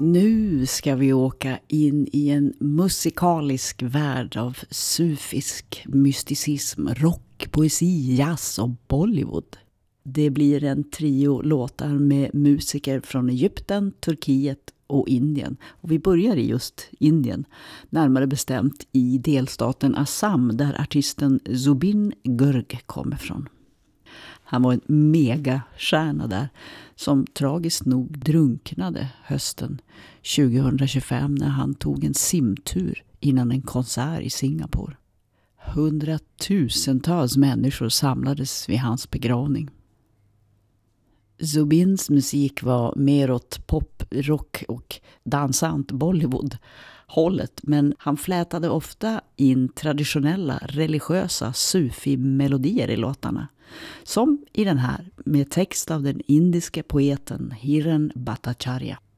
Nu ska vi åka in i en musikalisk värld av sufisk mysticism, rock, poesi, jazz och Bollywood. Det blir en trio låtar med musiker från Egypten, Turkiet och Indien. Och vi börjar i just Indien, närmare bestämt i delstaten Assam där artisten Zubin Garg kommer från. Han var en megastjärna där som tragiskt nog drunknade hösten 2025 när han tog en simtur innan en konsert i Singapore. 100,000-tals människor samlades vid hans begravning. Zubins musik var mer åt pop, rock och dansant Bollywood-hållet, men han flätade ofta in traditionella religiösa sufi-melodier i låtarna. Som i den här med text av den indiske poeten Hiren Bhattacharya.